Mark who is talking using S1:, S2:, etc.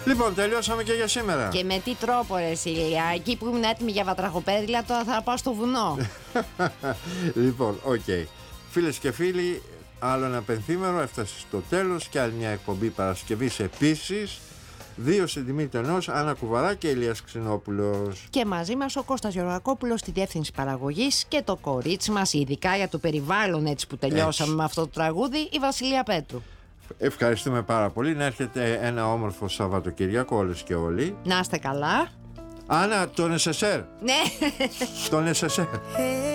S1: Λοιπόν, τελειώσαμε και για σήμερα.
S2: Και με τι τρόπο, ρε Σίλια? Εκεί που ήμουν έτοιμη για βατραχοπέδιλα, τώρα θα πάω στο βουνό.
S1: Λοιπόν, οκ. Φίλες και φίλοι, άλλο ένα πενθήμερο έφτασε στο τέλος και άλλη μια εκπομπή Παρασκευής επίσης. Δύο στην τιμή του ενός, Άννα Κουβαρά και Ηλίας Ξινόπουλος.
S2: Και μαζί μας ο Κώστας Γεωργακόπουλος στη διεύθυνση παραγωγής και το κορίτσι μας, ειδικά για το περιβάλλον, έτσι που τελειώσαμε με αυτό το τραγούδι, η Βασιλεία Πέτρου.
S1: Ευχαριστούμε πάρα πολύ. Να έρχεται ένα όμορφο Σαββατοκύριακο όλες και όλοι.
S2: Να είστε καλά.
S1: Άννα, τον SSR.
S2: Ναι.
S1: Τον SSR.